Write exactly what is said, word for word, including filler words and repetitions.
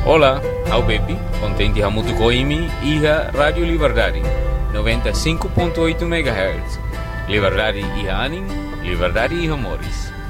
Olá, ao Pepe, contente a muito coimi e a Rádio Liberdade, noventa e cinco ponto oito megahertz. Liberdade e anim, liberdade e amores.